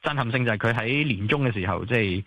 震撼性就係佢喺年中嘅時候，即係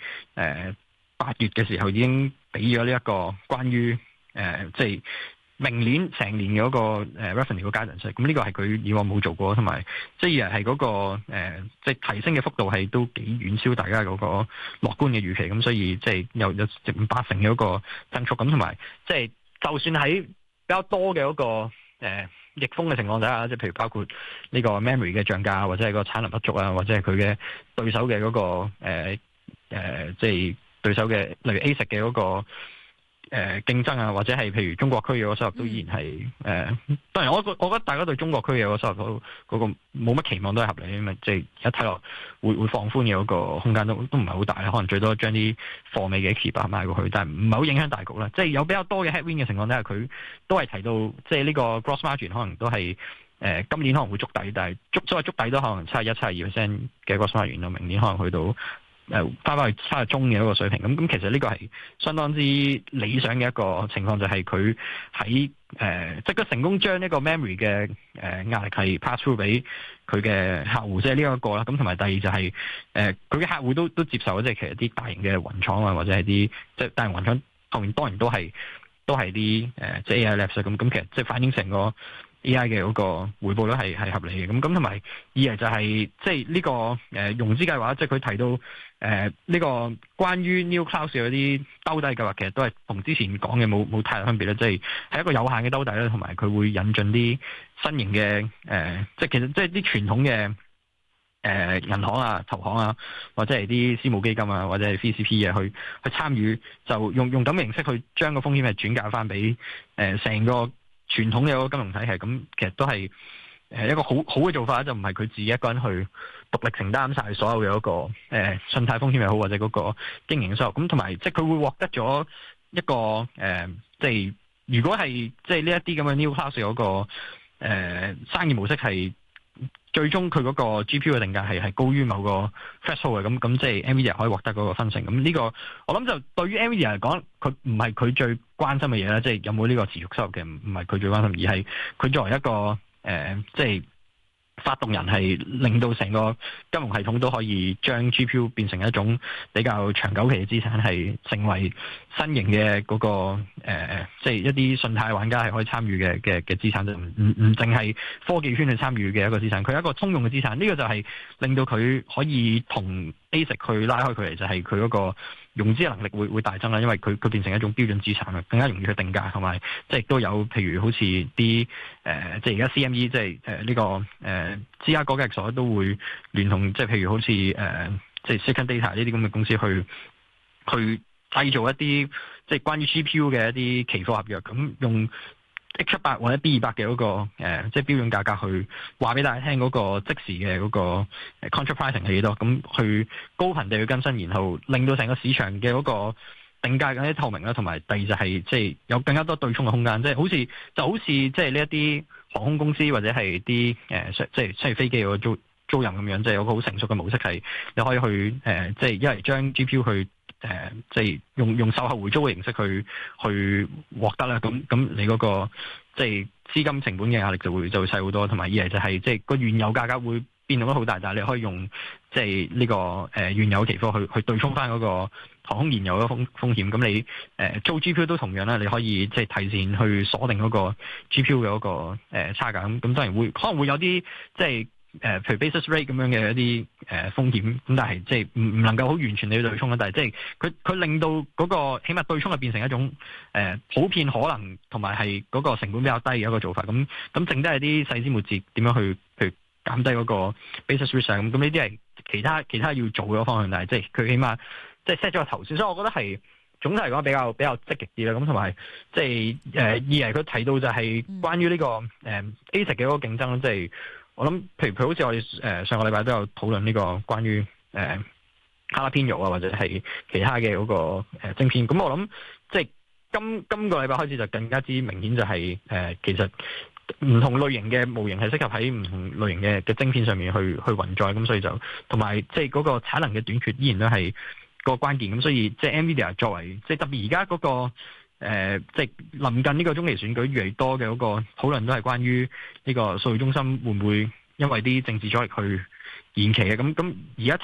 8月嘅時候已經俾咗呢一個關於即係明年成年嘅嗰個revenue 嘅 guidance，咁呢個係佢以往冇做過，同埋即係係嗰個即係提升嘅幅度係都幾遠超大家嗰個樂觀嘅預期，咁所以即係有接近8成嘅嗰個增速，咁同埋即係就算喺比較多嘅嗰個逆風嘅情況底下，即係譬如包括呢個 memory 嘅漲價，或者係個產能不足啊，或者係佢嘅對手嘅嗰個即係對手嘅例如 ASIC 嘅嗰個競爭啊，或者係譬如中國區嘅個收入都依然係當然我覺得大家對中國區嘅個收入嗰個冇乜期望都係合理，因為即係一睇落會放寬嘅嗰個空間都唔係好大啦，可能最多將啲貨尾嘅 keep 買過去，但係唔係好影響大局啦。即係有比較多嘅 headwind 嘅情況底下，佢都係提到即係呢個 gross margin 可能都係今年可能會觸底，但係所謂觸底都可能71-72% 嘅 gross margin 到明年可能去到翻去70中嘅一個水平，咁其實呢個係相當之理想嘅一個情況，就係佢喺即係佢成功將呢個 memory 嘅壓力係 pass through 俾佢嘅客戶，即係呢一個啦。咁同埋第二就係佢嘅客戶都接受，即係其實啲大型嘅雲廠啊，或者係啲即係大型雲廠後面當然都係啲即係 AI labs 咁，其實即係反映成個 AI 嘅嗰個回報率係合理嘅，咁同埋二嚟就係即係呢個融資計劃，即係佢提到呢個關於 New Cloud 嗰啲兜底計劃，其實都係同之前講嘅冇太大分別啦，即係一個有限嘅兜底啦，同埋佢會引進啲新型嘅即係其實即係啲傳統嘅銀行啊、投行啊，或者係啲私募基金啊，或者係 VCP 啊，去參與，就用咁嘅形式去將個風險係轉嫁翻俾成個傳統嘅嗰個金融體系，咁其實都係一個好嘅做法，就唔係佢自己一個人去獨力承擔晒所有嘅嗰個信貸風險又好，或者嗰個經營收入，咁同埋即係佢會獲得咗一個即係如果係即係呢一啲咁嘅 New Cloud 嗰個生意模式係最終佢嗰個 GPU 嘅定價係高於某個 threshold 嘅，咁即係 NVIDIA 可以獲得嗰個分成。咁呢個我諗就對於 NVIDIA 嚟講，佢唔係佢最關心嘅嘢啦，即係有冇呢個持續收入嘅，唔係佢最關心，而係佢作為一個即係發動人，係令到成個金融系統都可以將 GPU 變成一種比較長久期嘅資產，係成為新型嘅嗰個即係一啲信貸玩家係可以參與嘅資產，就唔淨係科技圈去參與嘅一個資產，佢係一個通用嘅資產。呢個就係令到佢可以同 ASIC 去拉開佢嚟，就係佢嗰個融資能力會大增啦，因為佢變成一種標準資產啦，更加容易去定價，同埋即係都有譬如好似啲即係而家 CME 即係呢個芝加哥交易所都會聯同即係譬如好似即係 Second Data 呢啲咁嘅公司去製造一啲即係關於 GPU 嘅一啲期貨合約，咁用 H100 或者 B200 嘅嗰個即係標準價格去話俾大家聽嗰個即時嘅嗰個 contract pricing 係幾多，咁去高頻地去更新，然後令到成個市場嘅嗰個定價更加透明啦，同埋第二就係即係有更加多對沖嘅空間，即係好似即係呢一啲航空公司或者係啲即係商業飛機嗰個租賃咁樣，即係有個好成熟嘅模式係你可以去即係一係將 GPU 去即係用售後回租嘅形式去獲得啦，咁你嗰個即係資金成本嘅壓力就會細好多，同埋二嚟就係即係個原油價格會變動得好大，但係你可以用即係呢個原油期貨去對沖翻嗰個航空燃油嘅風險，咁你租 GPU 都同樣啦，你可以即係提前去鎖定嗰個 GPU 嘅嗰個差價，咁當然可能會有啲即係譬如 basis rate 咁樣嘅一啲風險，咁但係即係唔能夠好完全地去對沖啦，但係即係佢令到嗰個起碼對沖係變成一種普遍可能同埋係嗰個成本比較低嘅一個做法，咁剩低係啲細枝末節點樣去譬如減低嗰個 basis risk 咁呢啲係其他要做嘅方向，但係即係佢起碼即係 set 咗個頭先，所以我覺得係總體嚟講比較積極啲啦。咁同埋即係二嚟佢提到就係關於呢個ASIC 嘅嗰個競爭，即係我諗譬如好似我哋上個禮拜都有討論呢個關於哈拉邊肉啊，或者係其他嘅嗰個晶片。咁我諗即係今個禮拜開始就更加之明顯，就係其實唔同類型嘅模型係適合喺唔同類型嘅晶片上面去運載，咁所以就同埋即係嗰個產能嘅短缺依然都係個關鍵。咁所以即係 NVIDIA 作為即係特別而家嗰個即係臨近呢個中期選舉越嚟越多嘅嗰個討論都係關於呢個數據中心會唔會因為啲政治阻力去延期嘅。咁而家